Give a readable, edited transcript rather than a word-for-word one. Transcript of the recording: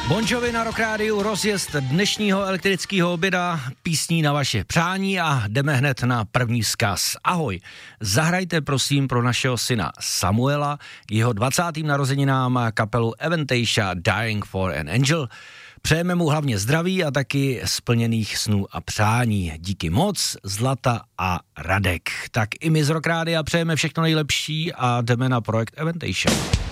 Bon Jovi na Rock Rádiu, rozjezd dnešního elektrického oběda, písní na vaše přání a jdeme hned na první vzkaz. Ahoj, zahrajte prosím pro našeho syna Samuela, jeho 20. narozeninám kapelu Avantasia Dying for an Angel. Přejeme mu hlavně zdraví a taky splněných snů a přání. Díky moc, Zlata a Radek. Tak i my z Rock Rádia přejeme všechno nejlepší a jdeme na projekt Avantasia.